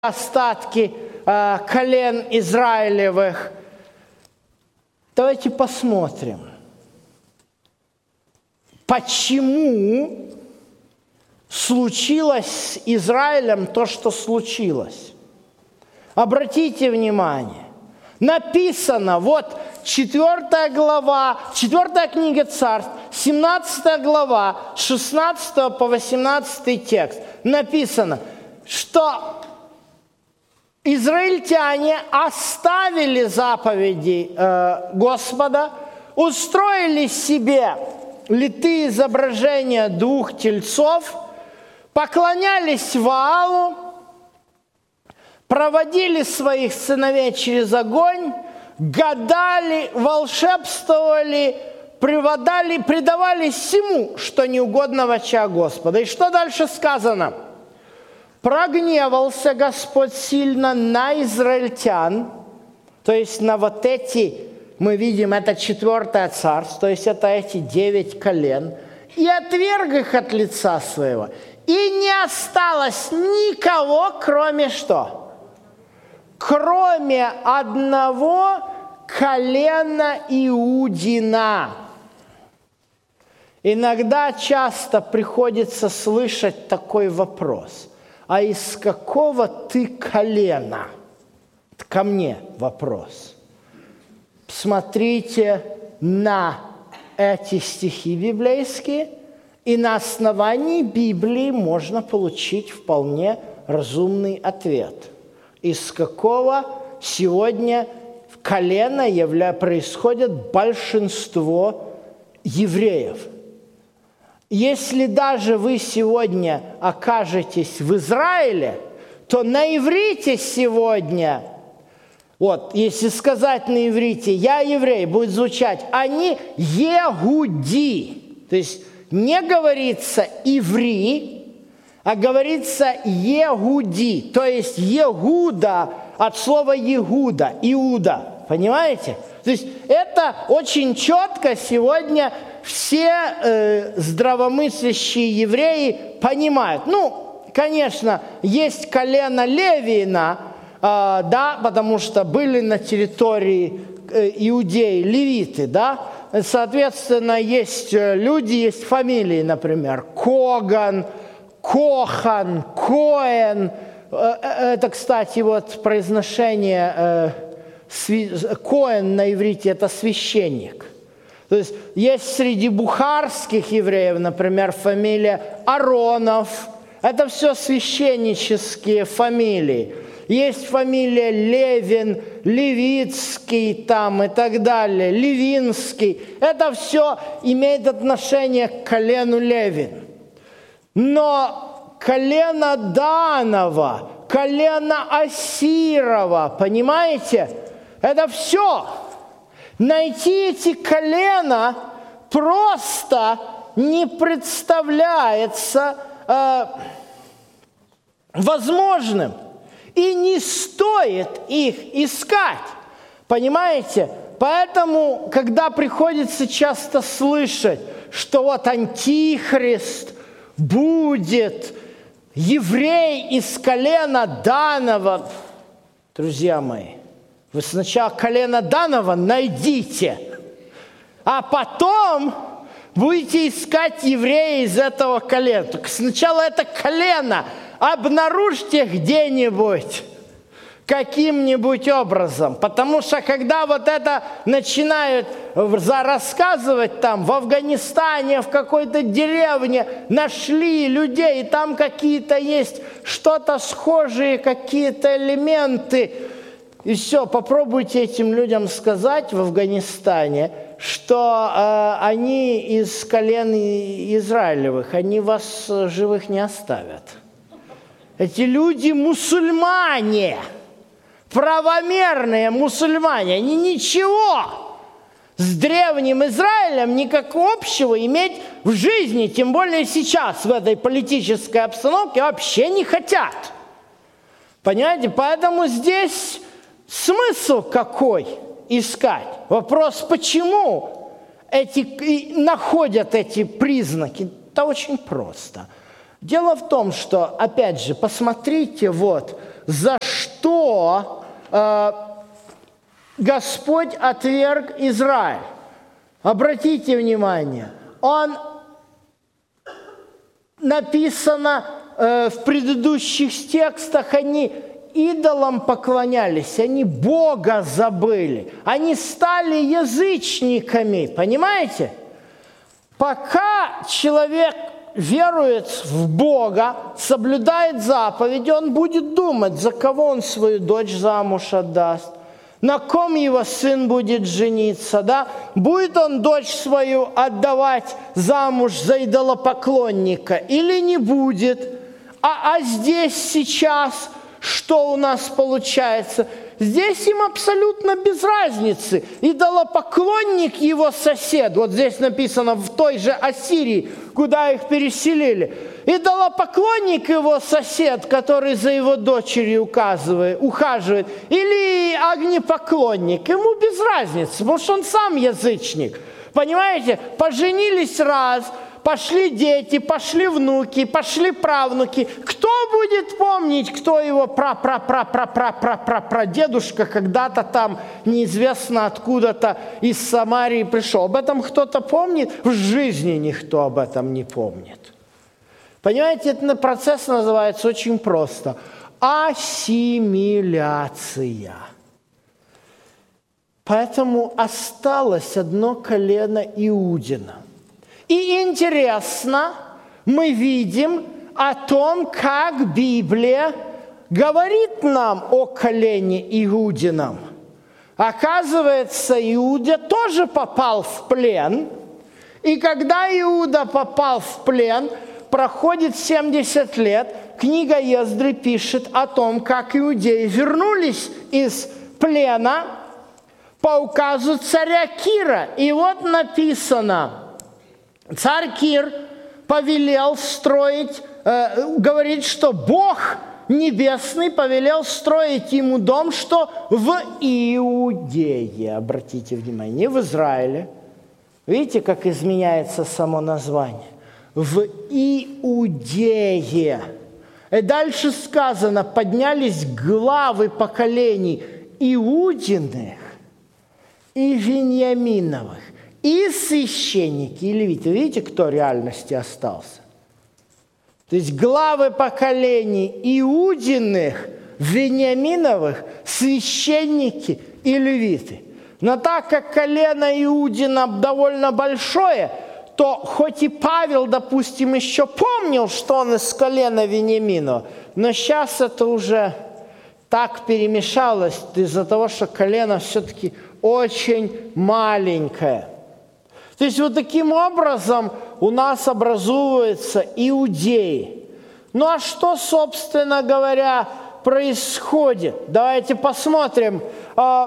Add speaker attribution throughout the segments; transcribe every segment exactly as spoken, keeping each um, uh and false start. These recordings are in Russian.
Speaker 1: остатки э, колен Израилевых. Давайте посмотрим, почему случилось с Израилем то, что случилось. Обратите внимание, написано, вот четвёртая глава, четвёртая книга Царств, семнадцатая глава, с шестнадцатого по восемнадцатый текст. Написано, что израильтяне оставили заповеди э, Господа, устроили себе литые изображения двух тельцов, поклонялись Ваалу, проводили своих сыновей через огонь, гадали, волшебствовали, предавали, предавались всему, что не угодно в очах Господа. И что дальше сказано? Прогневался Господь сильно на израильтян, то есть на вот эти, мы видим, это четвертое царство, то есть это эти девять колен, и отверг их от лица своего. И не осталось никого, кроме что? Кроме одного колена Иудина. Иногда часто приходится слышать такой вопрос. А из какого ты колена? Ко мне вопрос. Смотрите на эти стихи библейские, и на основании Библии можно получить вполне разумный ответ. Из какого сегодня колена явля... происходит большинство евреев? Если даже вы сегодня окажетесь в Израиле, то на иврите сегодня, вот, если сказать на иврите «я еврей», будет звучать «они егуди». То есть не говорится «иври», а говорится «егуди», то есть «егуда» от слова «егуда», «иуда». Понимаете? То есть это очень четко сегодня все э, здравомыслящие евреи понимают. Ну, конечно, есть колено Левина, э, да, потому что были на территории э, Иудеи левиты, да. Соответственно, есть люди, есть фамилии, например, Коган, Кохан, Коэн. Э, это, кстати, вот произношение э, сви- Коэн на иврите – это священник. То есть есть среди бухарских евреев, например, фамилия Аронов. Это все священнические фамилии. Есть фамилия Левин, Левицкий там и так далее, Левинский. Это все имеет отношение к колену Левин. Но колено Данова, колено Асирова, понимаете, это все. Найти эти колена просто не представляется э, возможным. И не стоит их искать. Понимаете? Поэтому, когда приходится часто слышать, что вот Антихрист будет еврей из колена Данова, друзья мои, вы сначала колено Данова найдите, а потом будете искать еврея из этого колена. Только сначала это колено обнаружьте где-нибудь, каким-нибудь образом. Потому что когда вот это начинают рассказывать там в Афганистане, в какой-то деревне, нашли людей, и там какие-то есть что-то схожие, какие-то элементы, и все, попробуйте этим людям сказать в Афганистане, что э, они из колен Израилевых, они вас живых не оставят. Эти люди мусульмане, правомерные мусульмане, они ничего с древним Израилем никакого общего иметь в жизни, тем более сейчас в этой политической обстановке вообще не хотят. Понимаете, поэтому здесь смысл какой искать? Вопрос, почему эти, находят эти признаки? Это очень просто. Дело в том, что, опять же, посмотрите, вот, за что э, Господь отверг Израиль. Обратите внимание, он написано э, в предыдущих текстах, они идолам поклонялись, они Бога забыли, они стали язычниками, понимаете? Пока человек верует в Бога, соблюдает заповеди, он будет думать, за кого он свою дочь замуж отдаст, на ком его сын будет жениться, да? Будет он дочь свою отдавать замуж за идолопоклонника или не будет? А, а здесь сейчас что у нас получается? Здесь им абсолютно без разницы. Идолопоклонник его сосед, вот здесь написано в той же Ассирии, куда их переселили. Идолопоклонник его сосед, который за его дочерью указывает, ухаживает, или огнепоклонник, ему без разницы, потому что он сам язычник. Понимаете, поженились раз, пошли дети, пошли внуки, пошли правнуки. Кто будет помнить, кто его пра-пра-пра-пра-пра-пра-пра-прадедушка когда-то там неизвестно откуда-то из Самарии пришел? Об этом кто-то помнит? В жизни никто об этом не помнит. Понимаете, этот процесс называется очень просто. Ассимиляция. Поэтому осталось одно колено Иудина. И интересно, мы видим о том, как Библия говорит нам о колене Иудином. Оказывается, Иуда тоже попал в плен. И когда Иуда попал в плен, проходит семьдесят лет, книга Ездры пишет о том, как иудеи вернулись из плена по указу царя Кира. И вот написано, царь Кир повелел строить, э, говорит, что Бог Небесный повелел строить ему дом, что в Иудее, обратите внимание, не в Израиле. Видите, как изменяется само название? В Иудее. И дальше сказано, поднялись главы поколений Иудиных и Вениаминовых, и священники, и левиты. Видите, кто в реальности остался? То есть главы поколений Иудиных, Вениаминовых, священники и левиты. Но так как колено Иудина довольно большое, то хоть и Павел, допустим, еще помнил, что он из колена Вениаминова, но сейчас это уже так перемешалось из-за того, что колено все-таки очень маленькое. То есть вот таким образом у нас образуются иудеи. Ну а что, собственно говоря, происходит? Давайте посмотрим э,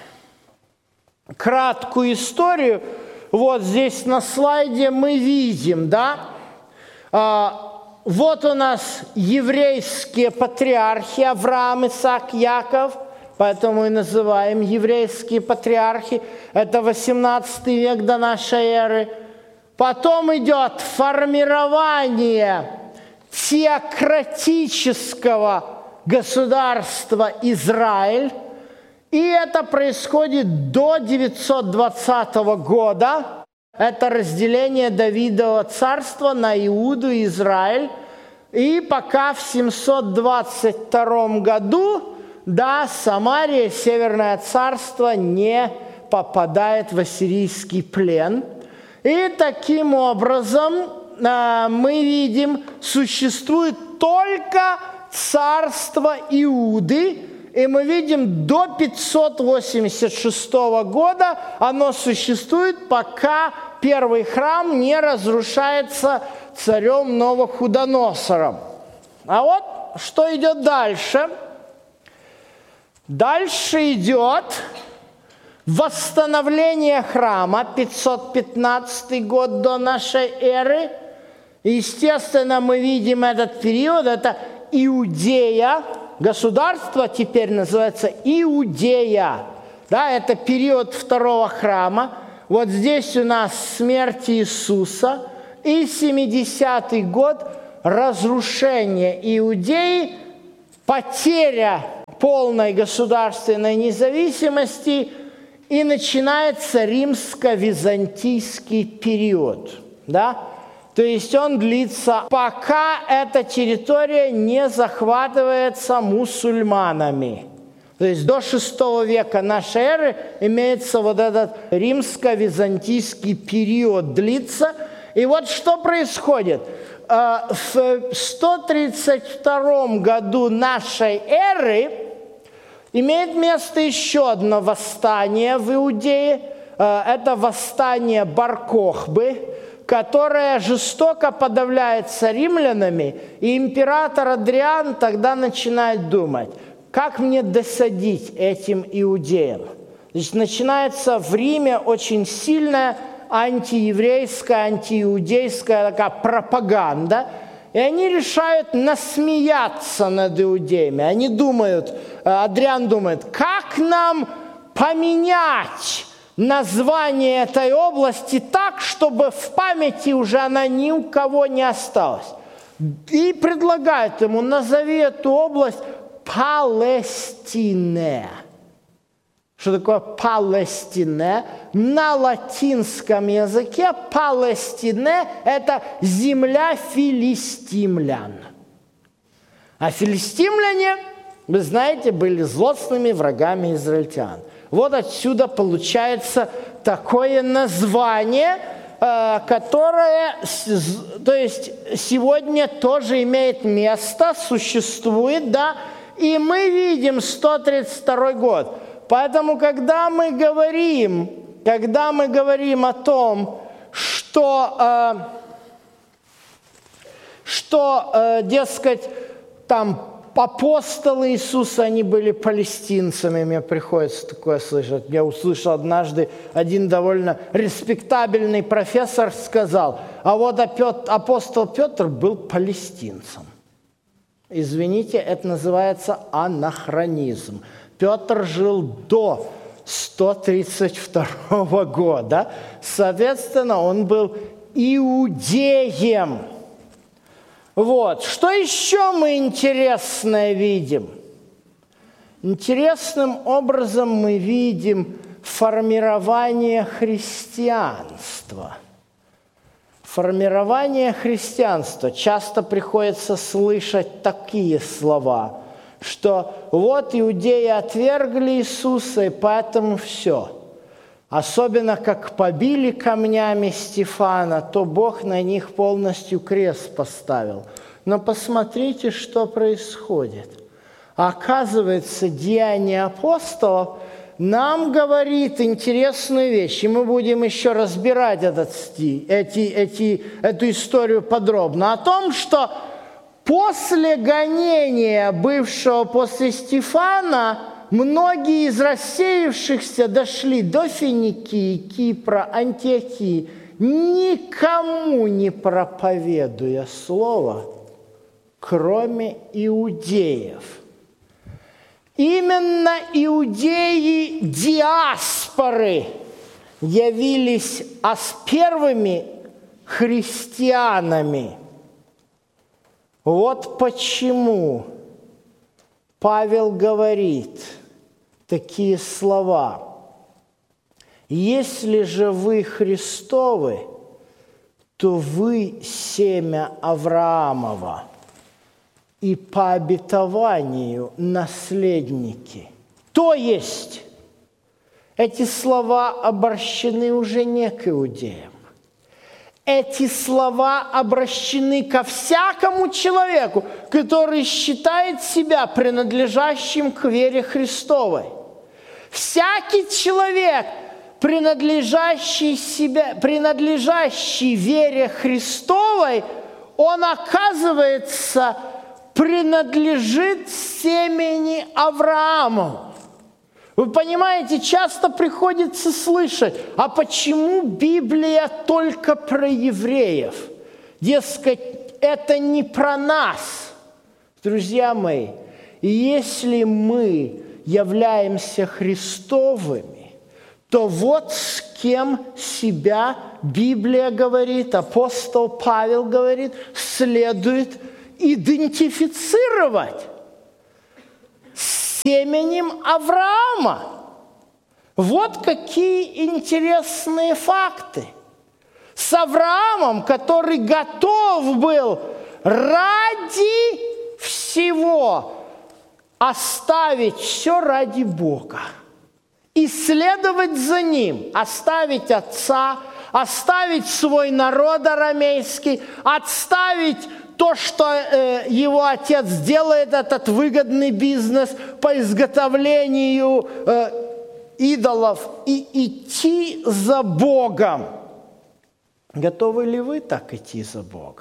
Speaker 1: краткую историю. Вот здесь на слайде мы видим, да, э, вот у нас еврейские патриархи Авраам, Исаак, Яков. Поэтому и называем еврейские патриархи. Это восемнадцатый век до нашей эры. Потом идет формирование теократического государства Израиль. И это происходит до девятьсот двадцатого года. Это разделение Давидова царства на Иуду и Израиль. И пока в семьсот двадцать втором году... Да, Самария, Северное царство, не попадает в ассирийский плен. И таким образом мы видим, существует только царство Иуды. И мы видим, до пятьсот восемьдесят шестого года оно существует, пока первый храм не разрушается царем Новохудоносором. А вот что идет дальше. Дальше идет восстановление храма, пятьсот пятнадцатый год до нашей эры. Естественно, мы видим этот период, это Иудея, государство теперь называется Иудея. Да, это период второго храма. Вот здесь у нас смерть Иисуса. И семидесятый год разрушения Иудеи потеря полной государственной независимости, и начинается римско-византийский период. Да? То есть он длится, пока эта территория не захватывается мусульманами. То есть до шестого века нашей эры имеется вот этот римско-византийский период длится. И вот что происходит. В сто тридцать втором году нашей эры имеет место еще одно восстание в Иудее. Это восстание Бар-Кохбы, которое жестоко подавляется римлянами. И император Адриан тогда начинает думать, как мне досадить этим иудеям. Значит, начинается в Риме очень сильная антиеврейская, антииудейская такая пропаганда. И они решают насмеяться над иудеями. Они думают, Адриан думает, как нам поменять название этой области так, чтобы в памяти уже она ни у кого не осталась. И предлагает ему, назови эту область Палестине. Что такое Палестине? На латинском языке Палестине – это земля филистимлян. А филистимляне, вы знаете, были злостными врагами израильтян. Вот отсюда получается такое название, которое, то есть сегодня тоже имеет место, существует, да, и мы видим сто тридцать второй год. Поэтому, когда мы говорим, когда мы говорим о том, что, э, что э, дескать, там апостолы Иисуса, они были палестинцами, мне приходится такое слышать. Я услышал однажды, один довольно респектабельный профессор сказал, а вот апостол Петр был палестинцем. Извините, это называется анахронизм. Петр жил до сто тридцать второго года, соответственно, он был иудеем. Вот. Что еще мы интересное видим? Интересным образом мы видим формирование христианства. Формирование христианства. Часто приходится слышать такие слова, что вот иудеи отвергли Иисуса, и поэтому все. Особенно, как побили камнями Стефана, то Бог на них полностью крест поставил. Но посмотрите, что происходит. Оказывается, Деяния апостолов нам говорит интересную вещь, и мы будем еще разбирать этот стих, эти, эти, эту историю подробно, о том, что после гонения, бывшего после Стефана, многие из рассеявшихся дошли до Финикии, Кипра, Антиохии, никому не проповедуя слово, кроме иудеев. Именно иудеи диаспоры явились первыми христианами. Вот почему Павел говорит такие слова. «Если же вы Христовы, то вы семя Авраамова и по обетованию наследники». То есть эти слова обращены уже не к иудеям. Эти слова обращены ко всякому человеку, который считает себя принадлежащим к вере Христовой. Всякий человек, принадлежащий, себе, принадлежащий вере Христовой, он, оказывается, принадлежит семени Аврааму. Вы понимаете, часто приходится слышать, а почему Библия только про евреев? Дескать, это не про нас. Друзья мои, если мы являемся Христовыми, то вот с кем себя Библия говорит, апостол Павел говорит, следует идентифицировать. семенем Авраама. Вот какие интересные факты. С Авраамом, который готов был ради всего оставить все ради Бога и следовать за Ним, оставить отца, оставить свой народ арамейский, отставить то, что э, его отец делает, этот выгодный бизнес по изготовлению э, идолов, и идти за Богом. Готовы ли вы так идти за Богом?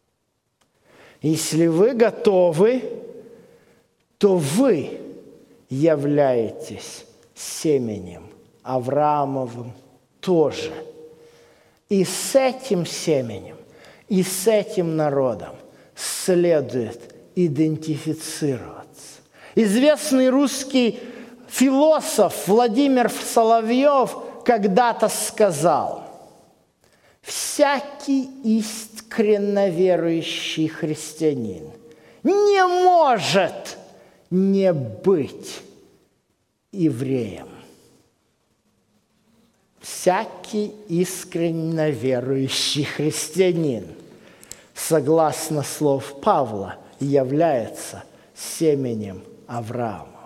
Speaker 1: Если вы готовы, то вы являетесь семенем Авраамовым тоже. И с этим семенем, и с этим народом следует идентифицироваться. Известный русский философ Владимир Соловьев когда-то сказал: «Всякий искренно верующий христианин не может не быть евреем». Всякий искренне верующий христианин, согласно слов Павла, является семенем Авраама.